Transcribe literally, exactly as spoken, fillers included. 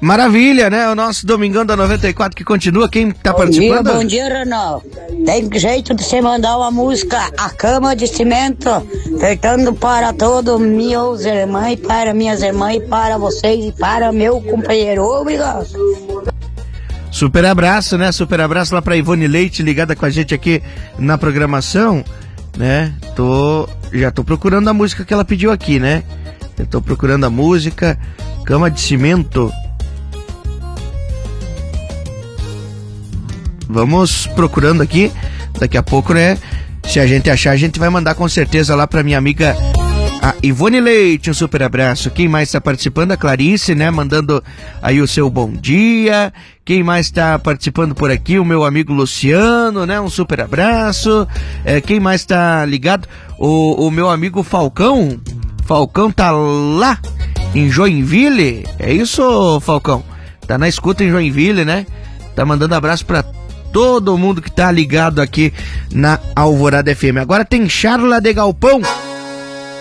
Maravilha, né? O nosso Domingão da noventa e quatro que continua. Quem tá bom participando? Dia, bom dia, Renal. Tem jeito de você mandar uma música, A Cama de Cimento, apertando para todos meus irmãos, para minhas irmãs, para vocês e para meu companheiro. Obrigado. Super abraço, né? Super abraço lá pra Ivone Leite, ligada com a gente aqui na programação, né? Tô, já tô procurando a música que ela pediu aqui, né? Eu tô procurando a música, Cama de Cimento. Vamos procurando aqui, daqui a pouco, né? Se a gente achar, a gente vai mandar com certeza lá pra minha amiga a Ivone Leite, um super abraço. Quem mais tá participando? A Clarice, né? Mandando aí o seu bom dia. Quem mais tá participando por aqui? O meu amigo Luciano, né? Um super abraço. É, quem mais tá ligado? O, o meu amigo Falcão. Falcão tá lá em Joinville. É isso, Falcão? Tá na escuta em Joinville, né? Tá mandando abraço pra todo mundo que tá ligado aqui na Alvorada F M. Agora tem Charla de Galpão.